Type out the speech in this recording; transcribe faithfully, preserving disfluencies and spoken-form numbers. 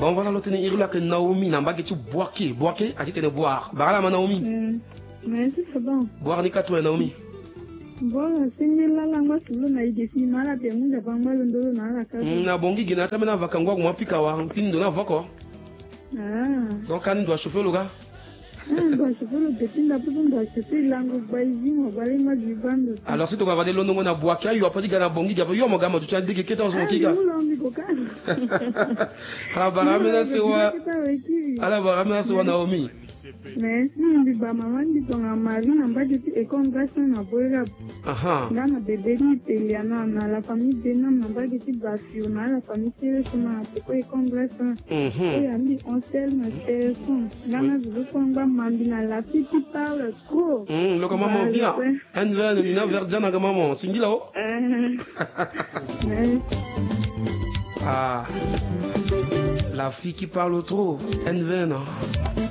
Bon, voilà l'autre il là que Naomi n'a pas que tu bois qui bois qui a dit que boire. Bah là Naomi. Mais c'est bon. Boire ni ka toi Naomi. Bon, c'est là la moi sur le naïf si mala te mun pas mal ndo na la ka. Na bongi gina ta mena vakangwa kwa pika wa pindo na vako. Ah. Donc quand doit chauffer le gars. Alors si tu vas regarder l'homme na bois qui a pas dit gana bongi gaba yo mogama tu as dit que qu'est-ce que kiga. Ala baramena sewa. Ala baramena sewa Naomi. Mais si ba maman dit ton mari n'a pas dit et comme ça na boira. Aha. Là na bébé ni Eliana na la famille de nam n'a pas dit ba fiona la famille c'est comment c'est quoi comme ça. Mhm. Et ami on sait na c'est son. Là na je combat mandina la fille qui parle trop. Hum, le maman bien. Un verre ni na verre jana maman, singila o. Ah. La fille qui parle trop, un verre.